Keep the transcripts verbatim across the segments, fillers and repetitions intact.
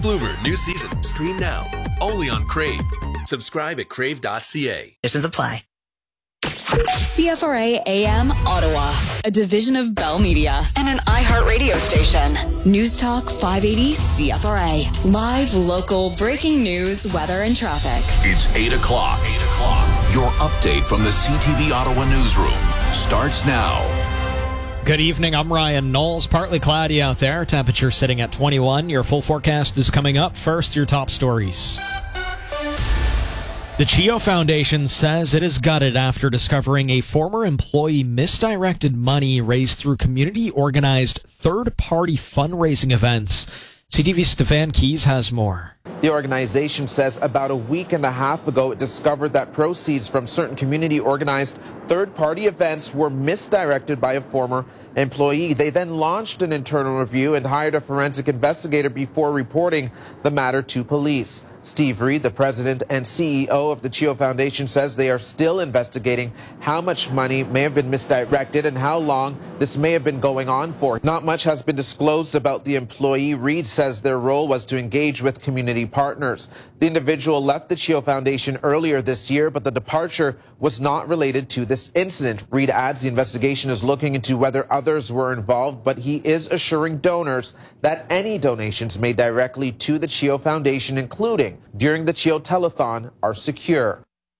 Bloomer new season. Stream now, only on Crave. Subscribe at crave dot c a. Conditions apply. C F R A A M Ottawa, a division of Bell Media and an iHeart radio station. News Talk five eighty C F R A. Live, local, breaking news, weather, and traffic. It's eight o'clock. eight o'clock. Your update from the C T V Ottawa newsroom starts now. Good evening, I'm Ryan Knowles. Partly cloudy out there. Temperature sitting at twenty-one. Your full forecast is coming up. First, your top stories. The CHEO Foundation says it is gutted after discovering a former employee misdirected money raised through community-organized third-party fundraising events. C T V's Stefan Keys has more. The organization says about a week and a half ago it discovered that proceeds from certain community-organized third-party events were misdirected by a former employee. They then launched an internal review and hired a forensic investigator before reporting the matter to police. Steve Reed, the president and C E O of the CHEO Foundation, says they are still investigating how much money may have been misdirected and how long this may have been going on for. Not much has been disclosed about the employee. Reed says their role was to engage with community partners. The individual left the CHEO Foundation earlier this year, but the departure was not related to this incident. Reed adds the investigation is looking into whether others were involved, but he is assuring donors that any donations made directly to the CHEO Foundation, including during the CHEO Telethon, are secure.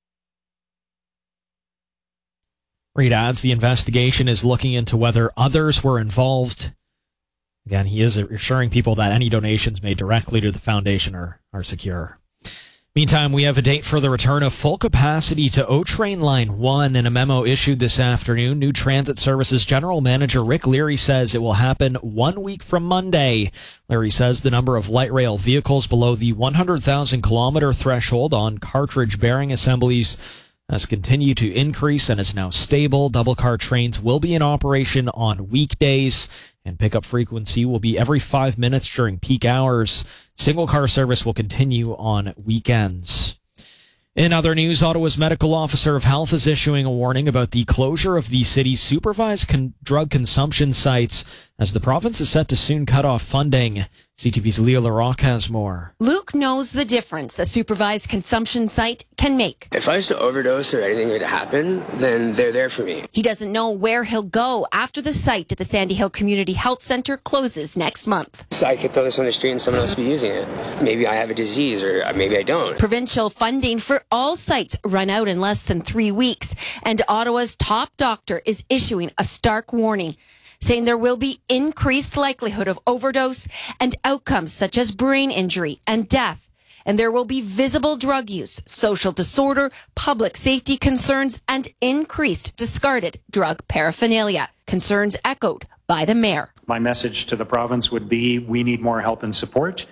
Reed adds the investigation is looking into whether others were involved. Again, he is assuring people that any donations made directly to the foundation are, are secure. Meantime, we have a date for the return of full capacity to O-Train Line one. In a memo issued this afternoon, New Transit Services General Manager Rick Leary says it will happen one week from Monday. Leary says the number of light rail vehicles below the one hundred thousand kilometer threshold on cartridge bearing assemblies has continued to increase and is now stable. Double car trains will be in operation on weekdays, and pickup frequency will be every five minutes during peak hours. Single car service will continue on weekends. In other news, Ottawa's medical officer of health is issuing a warning about the closure of the city's supervised con- drug consumption sites as the province is set to soon cut off funding. C T V's Leah Larocque has more. Luke knows the difference a supervised consumption site can make. If I was to overdose or anything were to happen, then they're there for me. He doesn't know where he'll go after the site at the Sandy Hill Community Health Centre closes next month. So I could throw this on the street and someone else will be using it. Maybe I have a disease or maybe I don't. Provincial funding for all sites run out in less than three weeks, and Ottawa's top doctor is issuing a stark warning, saying there will be increased likelihood of overdose and outcomes such as brain injury and death. And there will be visible drug use, social disorder, public safety concerns, and increased discarded drug paraphernalia. Concerns echoed by the mayor. My message to the province would be we need more help and support.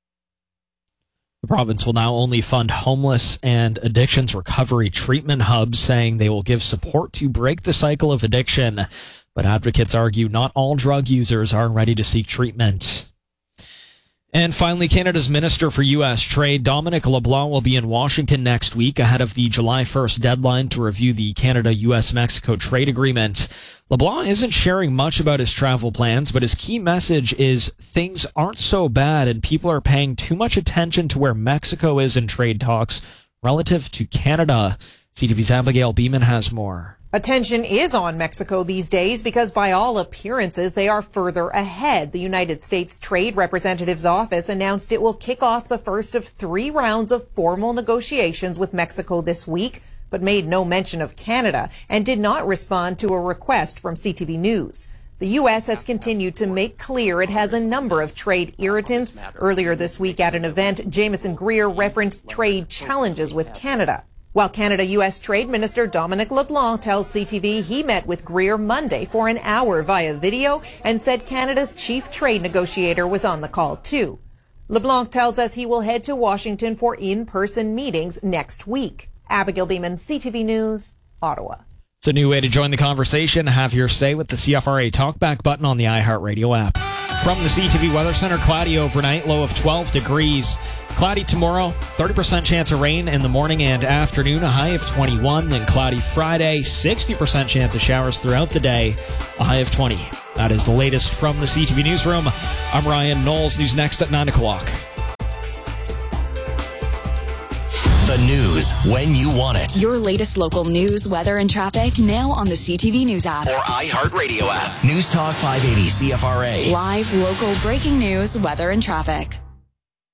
The province will now only fund homeless and addictions recovery treatment hubs, saying they will give support to break the cycle of addiction. But advocates argue not all drug users are ready to seek treatment. And finally, Canada's Minister for U S Trade, Dominic LeBlanc, will be in Washington next week ahead of the July first deadline to review the Canada-U S Mexico trade agreement. LeBlanc isn't sharing much about his travel plans, but his key message is things aren't so bad and people are paying too much attention to where Mexico is in trade talks relative to Canada. C T V's Abigail Beeman has more. Attention is on Mexico these days because by all appearances, they are further ahead. The United States Trade Representative's office announced it will kick off the first of three rounds of formal negotiations with Mexico this week, but made no mention of Canada and did not respond to a request from C T V News. The U S has continued to make clear it has a number of trade irritants. Earlier this week at an event, Jameson Greer referenced trade challenges with Canada. While Canada-U S Trade Minister Dominic LeBlanc tells C T V he met with Greer Monday for an hour via video and said Canada's chief trade negotiator was on the call too. LeBlanc tells us he will head to Washington for in-person meetings next week. Abigail Beeman, C T V News, Ottawa. It's a new way to join the conversation. Have your say with the C F R A Talkback button on the iHeartRadio app. From the C T V Weather Center, cloudy overnight, low of twelve degrees. Cloudy tomorrow, thirty percent chance of rain in the morning and afternoon, a high of twenty-one. Then cloudy Friday, sixty percent chance of showers throughout the day, a high of twenty. That is the latest from the C T V Newsroom. I'm Ryan Knowles. News next at nine o'clock. The news when you want it. Your latest local news, weather, and traffic now on the C T V News app. Or iHeartRadio app. News Talk five eighty C F R A. Live, local, breaking news, weather, and traffic.